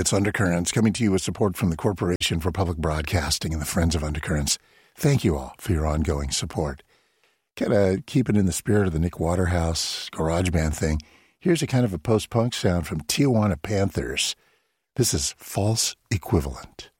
It's Undercurrents, coming to you with support from the Corporation for Public Broadcasting and the Friends of Undercurrents. Thank you all for your ongoing support. Kind of keeping in the spirit of the Nick Waterhouse garage band thing, here's a kind of a post-punk sound from Tijuana Panthers. This is False Equivalent.